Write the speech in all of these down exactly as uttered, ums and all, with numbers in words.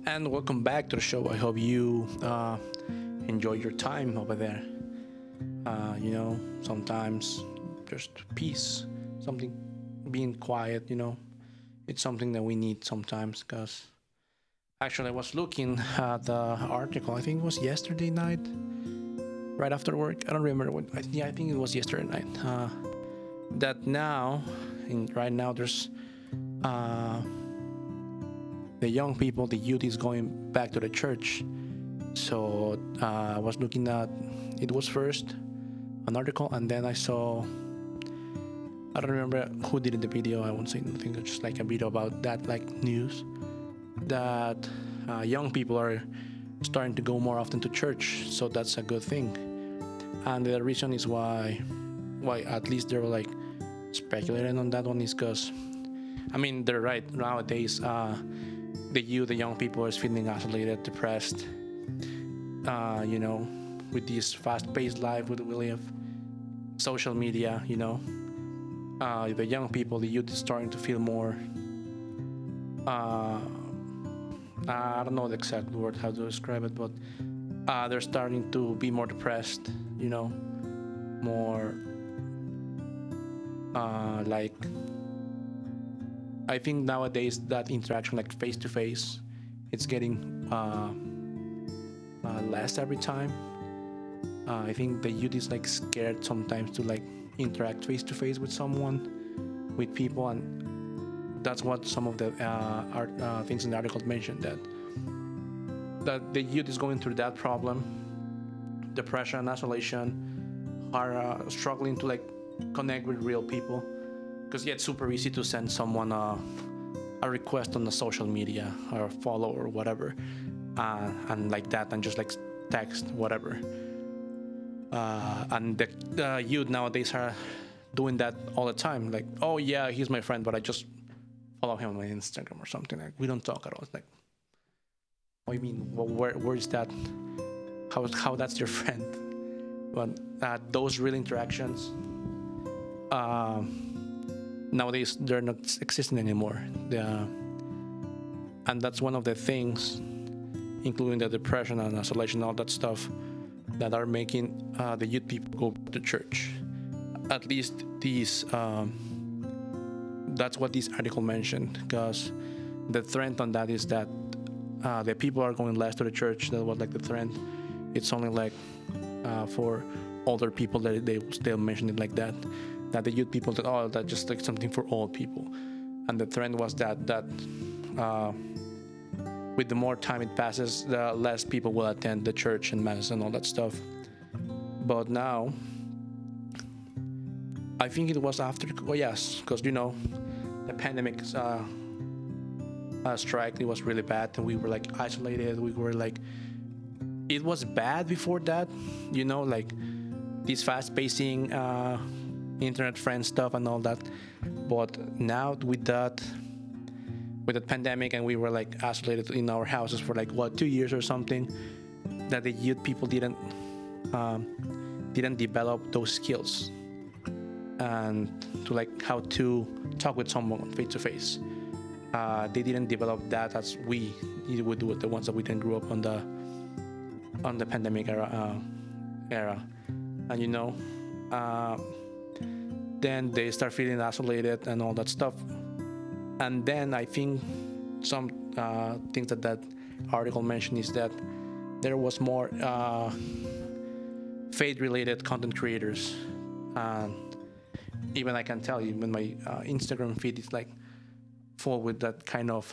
And welcome back to the show. I hope you uh, enjoy your time over there. Uh, you know, sometimes just peace, something being quiet, you know, it's something that we need sometimes because actually I was looking at the article, I think it was yesterday night, right after work. I don't remember what, I, yeah, I think it was yesterday night. Uh, that now, in, right now, there's uh, the young people, the youth is going back to the church. So uh, I was looking at it was first an article, and then I saw I don't remember who did the video. I won't say nothing. It's just like a video about that, like news that uh, young people are starting to go more often to church. So that's a good thing. And the reason is why, why at least they're like speculating on that one is because, I mean, they're right nowadays. Uh, the youth, the young people, is feeling isolated, depressed. Uh, you know, with this fast-paced life, with really of social media, you know, uh, the young people, the youth is starting to feel more. Uh, I don't know the exact word how to describe it, but uh, they're starting to be more depressed. You know, more uh, like. I think nowadays that interaction, like face to face, it's getting uh, uh, less every time. Uh, I think the youth is like scared sometimes to like interact face to face with someone, with people, and that's what some of the uh, art, uh, things in the article mentioned that that the youth is going through that problem, depression, isolation, are uh, struggling to like connect with real people. Because yeah, it's super easy to send someone a, a request on the social media or follow or whatever, uh, and like that, and just like text whatever. Uh, and the, the youth nowadays are doing that all the time. Like, oh yeah, he's my friend, but I just follow him on my Instagram or something. Like, we don't talk at all. It's like, what do you mean? Well, where where is that? How how that's your friend? But uh, those real interactions. Um, Nowadays, they're not existing anymore. The, and that's one of the things, including the depression and isolation, all that stuff, that are making uh, the youth people go to church. At least these, um, that's what this article mentioned, because the trend on that is that uh, the people are going less to the church. That was like the trend. It's only like uh, for older people that they still mention it like that. That the youth people that oh that's just like something for old people, and the trend was that that uh, with the more time it passes, the less people will attend the church and mass and all that stuff. But now, I think it was after. Oh yes, because you know, the pandemic uh, uh, strike, it was really bad, and we were like isolated. We were like, it was bad before that, you know, like this fast pacing. Uh, internet friend stuff and all that, but now with that with the pandemic, and we were like isolated in our houses for like what two years or something, that the youth people didn't um, didn't develop those skills and to like how to talk with someone face to face. Uh, they didn't develop that as we would do it, the ones that we didn't grow up on the on the pandemic era uh, era and you know uh, then they start feeling isolated and all that stuff. And then I think some uh, things that that article mentioned is that there was more uh, faith-related content creators. And even I can tell you, when my uh, Instagram feed is like full with that kind of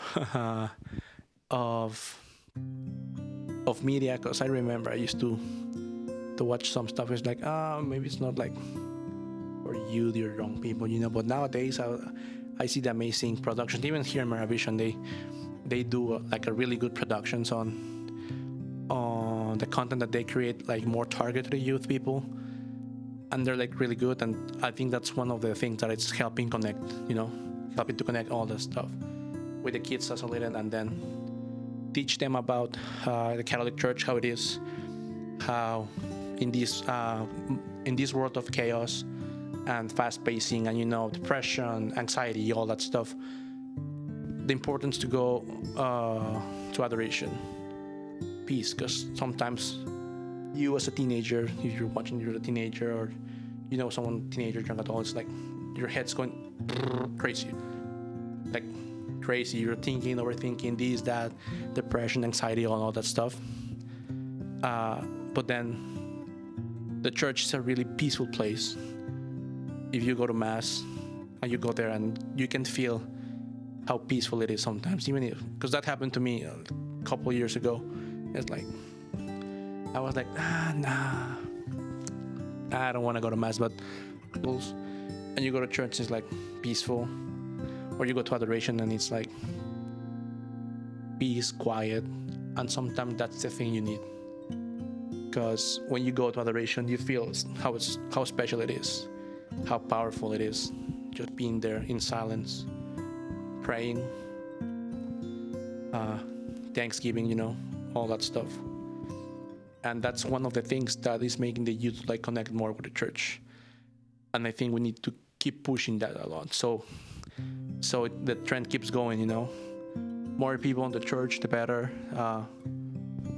of of media. Because I remember I used to to watch some stuff. It's like, ah, oh, maybe it's not like for you, the young people, you know. But nowadays, I, I see the amazing productions. Even here in Maravision, they they do uh, like a really good productions on on the content that they create, like more targeted to youth people, and they're like really good. And I think that's one of the things that it's helping connect, you know, helping to connect all the stuff with the kids isolated, and then teach them about uh, the Catholic Church, how it is, how in this uh, in this world of chaos and fast pacing and you know depression, anxiety, all that stuff, the importance to go uh, to adoration, peace. Because sometimes you as a teenager, if you're watching, you're a teenager, or you know someone, teenager, young adult, it's like your head's going crazy, like crazy. You're thinking, overthinking, this, that, depression, anxiety, all, all that stuff. Uh, but then the church is a really peaceful place. If you go to mass and you go there and you can feel how peaceful it is sometimes, even if, because that happened to me a couple of years ago. It's like, I was like, ah, nah, I don't want to go to mass, but, and you go to church, it's like peaceful, or you go to adoration and it's like peace, quiet, and sometimes that's the thing you need. Because when you go to adoration, you feel how it's, how special it is, how powerful it is, just being there in silence, praying, uh, Thanksgiving, you know, all that stuff. And that's one of the things that is making the youth like connect more with the church. And I think we need to keep pushing that a lot. So, so it, the trend keeps going, you know, more people in the church, the better. Uh,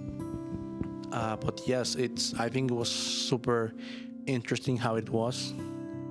uh, but yes, it's, I think it was super interesting how it was.